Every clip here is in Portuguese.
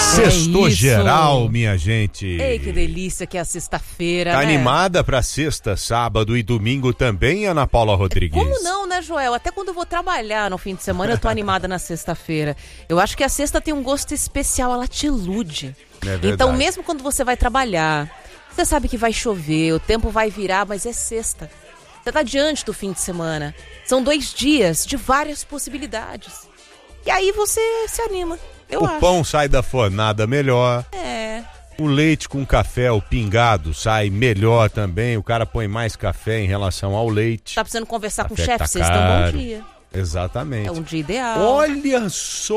Sextou geral, minha gente. Ei, que delícia que é a sexta-feira, Tá né? animada pra sexta, sábado e domingo também, Ana Paula Rodrigues? Como não, né, Joel? Até quando eu vou trabalhar no fim de semana, eu tô animada na sexta-feira. Eu acho que a sexta tem um gosto especial, ela te ilude. É verdade. Então, mesmo quando você vai trabalhar, você sabe que vai chover, o tempo vai virar, mas é sexta. Você tá diante do fim de semana. São 2 dias de várias possibilidades. E aí você se anima, eu acho. O pão sai da fornada melhor. É. O leite com café, o pingado, sai melhor também. O cara põe mais café em relação ao leite. Tá precisando conversar com o Café chefe, tá sexta é um bom caro. dia. Exatamente. É um dia ideal. Olha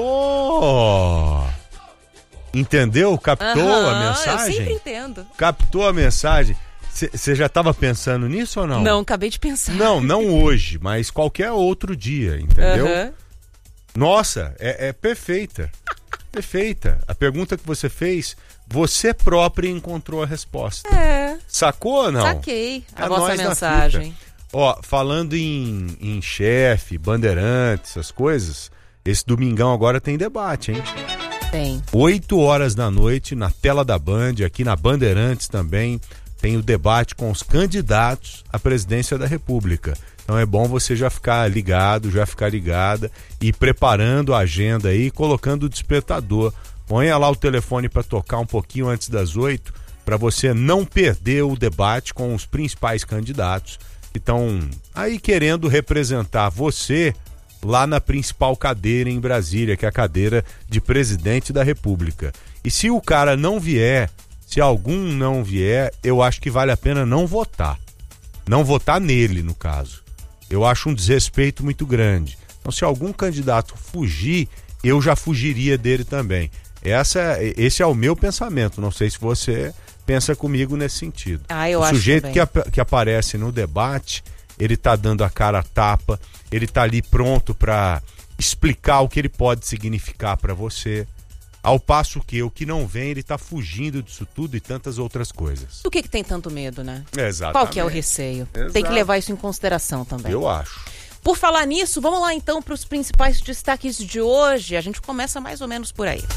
só! Entendeu? Captou a mensagem? Eu sempre entendo. Captou a mensagem? Você já estava pensando nisso ou não? Não, acabei de pensar. Não hoje, mas qualquer outro dia, entendeu? Aham. Nossa, é perfeita. Perfeita. A pergunta que você fez, você própria encontrou a resposta. É. Sacou ou não? Saquei a É vossa nós na mensagem. fita. Ó, falando em chefe, bandeirantes, essas coisas, esse domingão agora tem debate, hein? Tem. 8 horas da noite, na tela da Band, aqui na Bandeirantes também, tem o debate com os candidatos à presidência da República. Então é bom você já ficar ligado, já ficar ligada e preparando a agenda aí, colocando o despertador. Ponha lá o telefone para tocar um pouquinho antes das 8, para você não perder o debate com os principais candidatos que estão aí querendo representar você lá na principal cadeira em Brasília, que é a cadeira de presidente da República. E se o cara não vier, se algum não vier, eu acho que vale a pena não votar. Não votar nele, no caso. Eu acho um desrespeito muito grande. Então, se algum candidato fugir, eu já fugiria dele também. Esse é o meu pensamento. Não sei se você pensa comigo nesse sentido. Eu o acho sujeito também. que aparece no debate, ele tá dando a cara a tapa, ele tá ali pronto para explicar o que ele pode significar para você. Ao passo que o que não vem, ele tá fugindo disso tudo e tantas outras coisas. Do que tem tanto medo, né? Exatamente. Qual que é o receio? Exato. Tem que levar isso em consideração também. Eu acho. Por falar nisso, vamos lá então para os principais destaques de hoje. A gente começa mais ou menos por aí.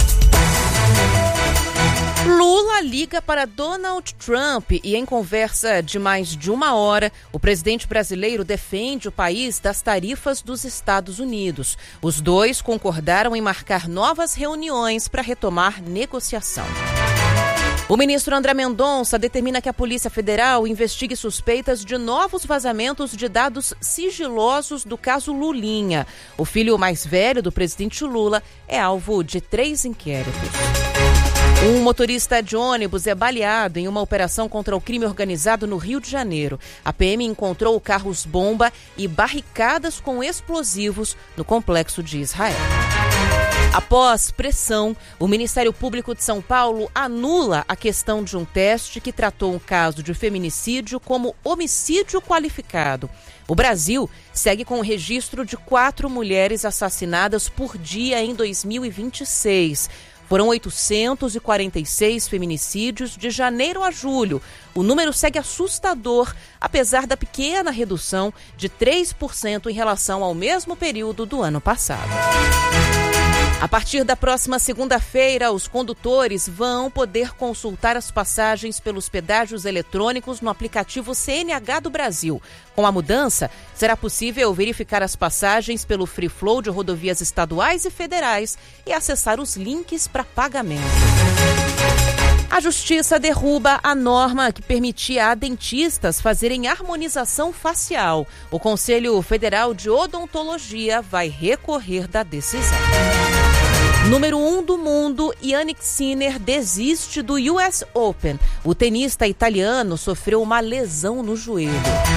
Lula liga para Donald Trump e em conversa de mais de 1 hora, o presidente brasileiro defende o país das tarifas dos Estados Unidos. Os dois concordaram em marcar novas reuniões para retomar negociação. O ministro André Mendonça determina que a Polícia Federal investigue suspeitas de novos vazamentos de dados sigilosos do caso Lulinha. O filho mais velho do presidente Lula é alvo de 3 inquéritos. Um motorista de ônibus é baleado em uma operação contra o crime organizado no Rio de Janeiro. A PM encontrou carros-bomba e barricadas com explosivos no complexo de Israel. Após pressão, o Ministério Público de São Paulo anula a questão de um teste que tratou um caso de feminicídio como homicídio qualificado. O Brasil segue com o registro de 4 mulheres assassinadas por dia em 2026. Foram 846 feminicídios de janeiro a julho. O número segue assustador, apesar da pequena redução de 3% em relação ao mesmo período do ano passado. A partir da próxima segunda-feira, os condutores vão poder consultar as passagens pelos pedágios eletrônicos no aplicativo CNH do Brasil. Com a mudança, será possível verificar as passagens pelo Free Flow de rodovias estaduais e federais e acessar os links para pagamento. A Justiça derruba a norma que permitia a dentistas fazerem harmonização facial. O Conselho Federal de Odontologia vai recorrer da decisão. Número 1 do mundo, Jannik Sinner desiste do US Open. O tenista italiano sofreu uma lesão no joelho.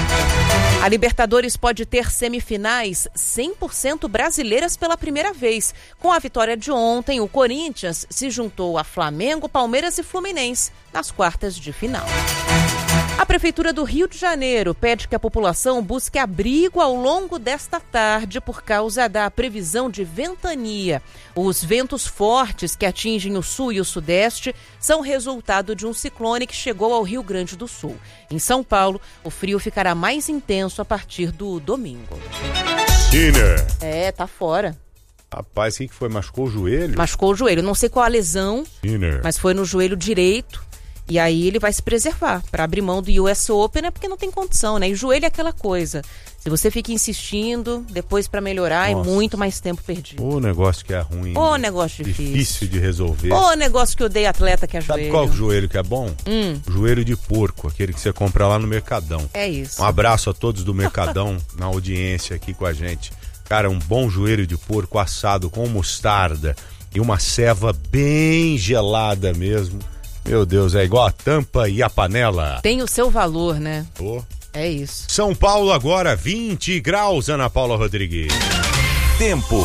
A Libertadores pode ter semifinais 100% brasileiras pela primeira vez. Com a vitória de ontem, o Corinthians se juntou a Flamengo, Palmeiras e Fluminense nas quartas de final. A Prefeitura do Rio de Janeiro pede que a população busque abrigo ao longo desta tarde por causa da previsão de ventania. Os ventos fortes que atingem o sul e o sudeste são resultado de um ciclone que chegou ao Rio Grande do Sul. Em São Paulo, o frio ficará mais intenso a partir do domingo. Sinner. Tá fora. Rapaz, o que foi? Machucou o joelho? Machucou o joelho. Não sei qual a lesão, Sinner. mas foi no joelho direito. E aí ele vai se preservar para abrir mão do US Open, né? Porque não tem condição, né? E o joelho é aquela coisa. Se você fica insistindo, depois para melhorar, Nossa, é muito mais tempo perdido. O negócio que é ruim. O negócio difícil de resolver. O negócio que eu dei atleta que é joelho. Sabe qual o joelho que é bom? Joelho de porco, aquele que você compra lá no Mercadão. É isso. Um abraço a todos do Mercadão na audiência aqui com a gente. Cara, um bom joelho de porco assado com mostarda e uma ceva bem gelada mesmo. Meu Deus, é igual a tampa e a panela. Tem o seu valor, né? Oh. É isso. São Paulo agora, 20 graus, Ana Paula Rodrigues. Tempo.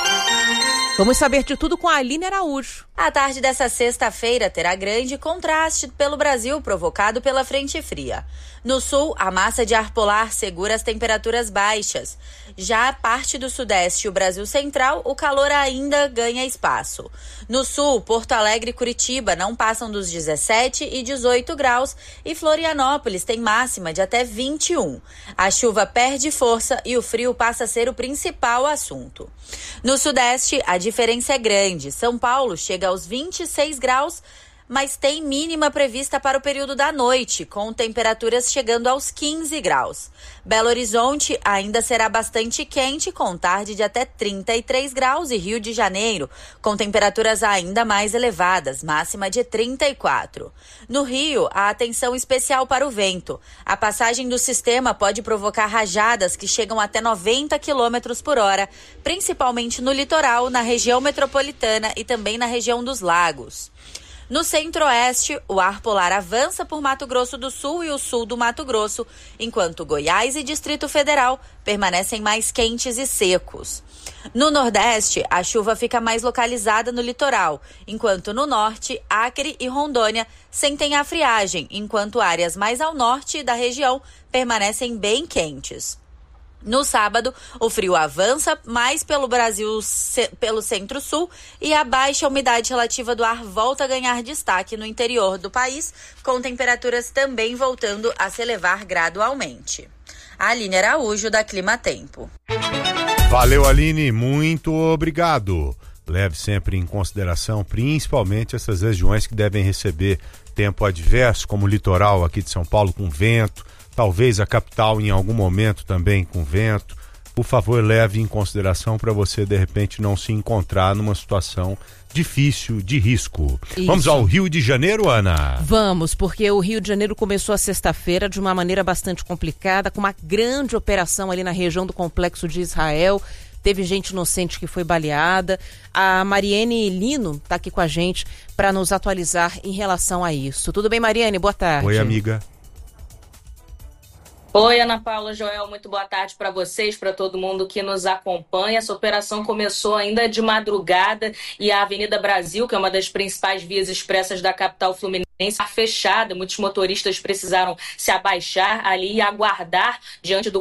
Vamos saber de tudo com a Aline Araújo. A tarde dessa sexta-feira terá grande contraste pelo Brasil, provocado pela frente fria. No sul, a massa de ar polar segura as temperaturas baixas. Já a parte do sudeste e o Brasil central, o calor ainda ganha espaço. No sul, Porto Alegre e Curitiba não passam dos 17 e 18 graus e Florianópolis tem máxima de até 21. A chuva perde força e o frio passa a ser o principal assunto. No sudeste, a diferença é grande. São Paulo chega aos 26 graus, mas tem mínima prevista para o período da noite, com temperaturas chegando aos 15 graus. Belo Horizonte ainda será bastante quente, com tarde de até 33 graus, e Rio de Janeiro, com temperaturas ainda mais elevadas, máxima de 34. No Rio, há atenção especial para o vento. A passagem do sistema pode provocar rajadas que chegam até 90 km por hora, principalmente no litoral, na região metropolitana e também na região dos lagos. No centro-oeste, o ar polar avança por Mato Grosso do Sul e o sul do Mato Grosso, enquanto Goiás e Distrito Federal permanecem mais quentes e secos. No nordeste, a chuva fica mais localizada no litoral, enquanto no norte, Acre e Rondônia sentem a friagem, enquanto áreas mais ao norte da região permanecem bem quentes. No sábado, o frio avança mais pelo Brasil, pelo centro-sul, e a baixa umidade relativa do ar volta a ganhar destaque no interior do país, com temperaturas também voltando a se elevar gradualmente. A Aline Araújo, da Clima Tempo. Valeu, Aline, muito obrigado. Leve sempre em consideração, principalmente essas regiões que devem receber tempo adverso, como o litoral aqui de São Paulo com vento, talvez a capital em algum momento também com vento. Por favor, leve em consideração para você, de repente, não se encontrar numa situação difícil, de risco. Isso. Vamos ao Rio de Janeiro, Ana? Vamos, porque o Rio de Janeiro começou a sexta-feira de uma maneira bastante complicada, com uma grande operação ali na região do Complexo de Israel. Teve gente inocente que foi baleada. A Mariane Lino está aqui com a gente para nos atualizar em relação a isso. Tudo bem, Mariane? Boa tarde. Oi, amiga. Oi, Ana Paula, Joel, muito boa tarde para vocês, para todo mundo que nos acompanha. Essa operação começou ainda de madrugada e a Avenida Brasil, que é uma das principais vias expressas da capital fluminense, está fechada. Muitos motoristas precisaram se abaixar ali e aguardar diante do